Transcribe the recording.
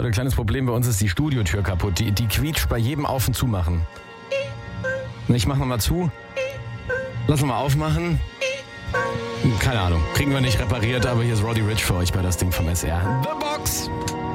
Leute, kleines Problem, bei uns ist die Studiotür kaputt. Die quietscht bei jedem Auf- und Zumachen. Ich mach nochmal zu. Lass mal aufmachen. Keine Ahnung, kriegen wir nicht repariert, aber hier ist Roddy Ricch für euch bei das Ding vom SR. The Box!